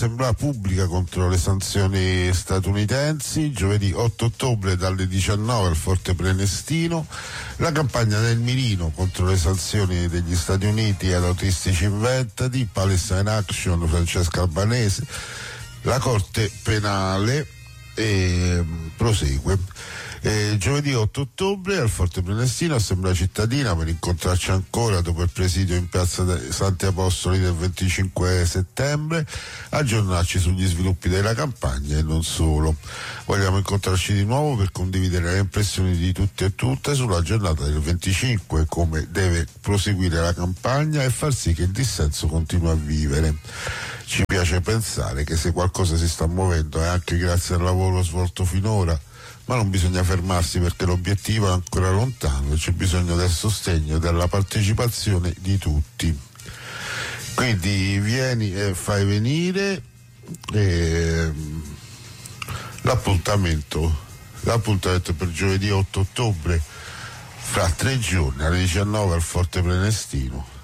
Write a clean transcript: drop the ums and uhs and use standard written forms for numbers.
Assemblea pubblica contro le sanzioni statunitensi, giovedì 8 ottobre dalle 19 al Forte Prenestino, la campagna del mirino contro le sanzioni degli Stati Uniti ad autistici inventati, Palestine Action, Francesca Albanese, la Corte Penale prosegue. Giovedì 8 ottobre al Forte Prenestino, Assemblea cittadina per incontrarci ancora dopo il presidio in piazza Santi Apostoli del 25 settembre, aggiornarci sugli sviluppi della campagna e non solo. Vogliamo incontrarci di nuovo per condividere le impressioni di tutti e tutte sulla giornata del 25, come deve proseguire la campagna e far sì che il dissenso continui a vivere. Ci piace pensare che se qualcosa si sta muovendo è anche grazie al lavoro svolto finora, ma non bisogna fermarsi perché l'obiettivo è ancora lontano e c'è bisogno del sostegno e della partecipazione di tutti. Quindi vieni e fai venire l'appuntamento per giovedì 8 ottobre fra 3 giorni alle 19 al Forte Prenestino.